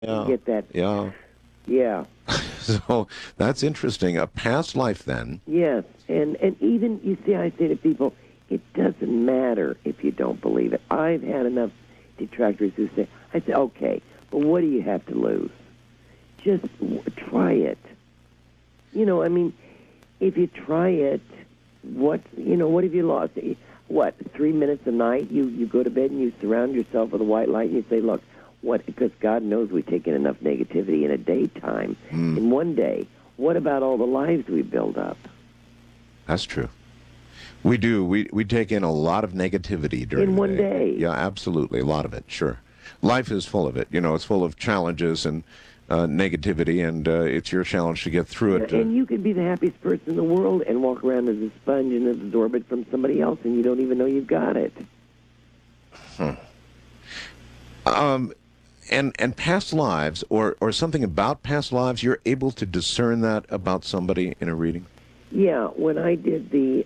and Yeah. get that. Yeah. Yeah. So that's interesting. A past life then. Yes. And even, you see, I say to people, it doesn't matter if you don't believe it. I've had enough detractors who say, I say, okay, but what do you have to lose? Just try it. I mean, if you try it, what have you lost? What, 3 minutes a night? You go to bed and you surround yourself with a white light and you say, look, what? Because God knows we take in enough negativity in a daytime, in one day. What about all the lives we build up? That's true. We do. We take in a lot of negativity during In the one day. Yeah, absolutely. A lot of it, sure. Life is full of it. It's full of challenges and negativity, and it's your challenge to get through it. And you could be the happiest person in the world and walk around as a sponge and absorb it from somebody else, and you don't even know you've got it. And past lives, or something about past lives, you're able to discern that about somebody in a reading? Yeah, when I did the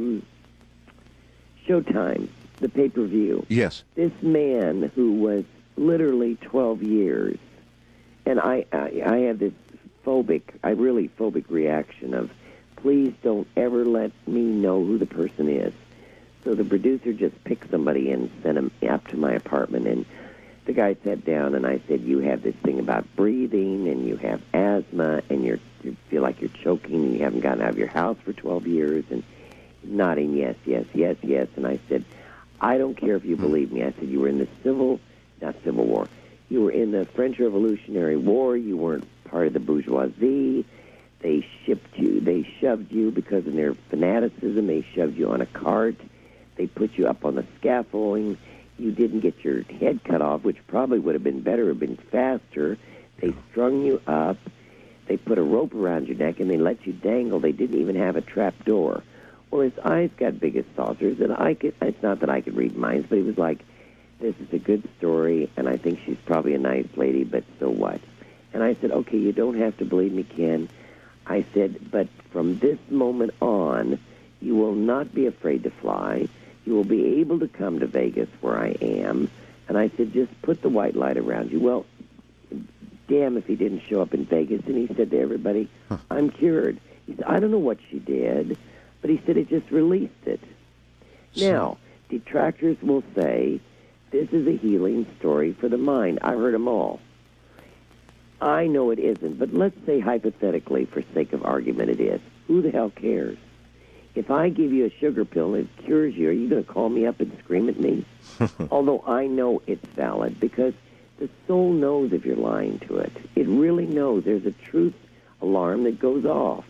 Showtime, the pay-per-view, Yes. this man who was literally 12 years, and I have this really phobic reaction of, please don't ever let me know who the person is. So the producer just picked somebody and sent him up to my apartment, and the guy sat down, and I said, you have this thing about breathing, and you have asthma, and you feel like you're choking, and you haven't gotten out of your house for 12 years, and nodding, yes, yes, yes, yes. And I said, I don't care if you believe me. I said, you were in the not Civil War. You were in the French Revolutionary War. You weren't part of the bourgeoisie. They shoved you because of their fanaticism. They shoved you on a cart. They put you up on the scaffolding. You didn't get your head cut off, which probably would have been better, have been faster. They strung you up. They put a rope around your neck, and they let you dangle. They didn't even have a trap door. Well, his eyes got big as saucers, and it's not that I could read minds, but he was like, this is a good story, and I think she's probably a nice lady, but so what? And I said, okay, you don't have to believe me, Ken. I said, but from this moment on, you will not be afraid to fly. You will be able to come to Vegas where I am. And I said, just put the white light around you. Well, damn if he didn't show up in Vegas. And he said to everybody, I'm cured. He said, I don't know what she did, but he said it just released it. Now, detractors will say, this is a healing story for the mind. I heard them all. I know it isn't, but let's say hypothetically, for sake of argument, it is. Who the hell cares? If I give you a sugar pill and it cures you, are you going to call me up and scream at me? Although I know it's valid, because the soul knows if you're lying to it. It really knows. There's a truth alarm that goes off.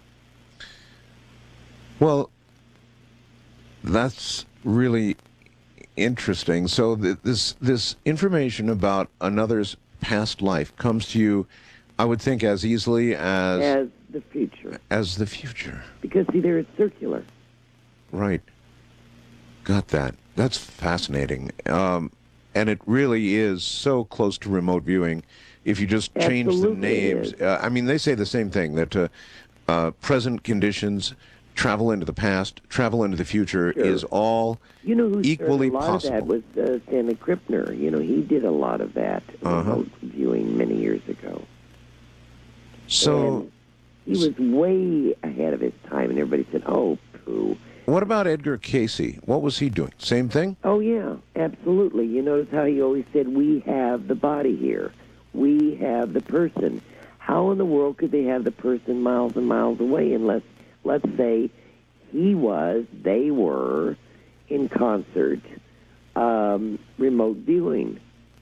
Well, that's really interesting. So this information about another's past life comes to you, I would think, as easily As the future. As the future. Because, see, there it's circular. Right. Got that. That's fascinating. And it really is so close to remote viewing. If you just change Absolutely the names. I mean, they say the same thing, that present conditions, travel into the past, travel into the future is all Who equally started a lot possible. of that was Stanley Krippner. He did a lot of that remote viewing many years ago. So And he was way ahead of his time, and everybody said, oh, pooh. what about Edgar Casey? What was he doing? Same thing? Oh, yeah, absolutely. You notice how he always said, we have the body here. We have the person. How in the world could they have the person miles and miles away unless, let's say, they were, in concert, remote viewing?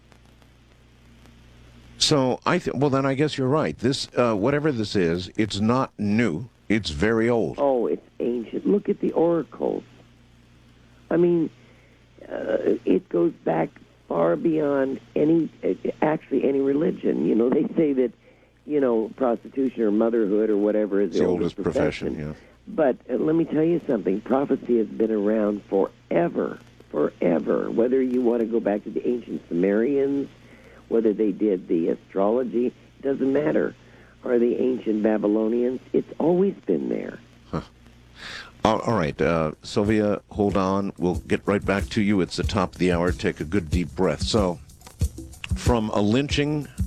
So well, then I guess you're right. This, whatever this is, it's not new. It's very old. Oh, it's ancient. Look at the oracles. I mean, it goes back far beyond any religion. They say that, prostitution or motherhood or whatever is the oldest profession. Yeah. But let me tell you something. Prophecy has been around forever. Whether you want to go back to the ancient Sumerians, whether they did the astrology, it doesn't matter. Or the ancient Babylonians, it's always been there. All right, Sylvia, hold on. We'll get right back to you. It's the top of the hour. Take a good deep breath. So, from a lynching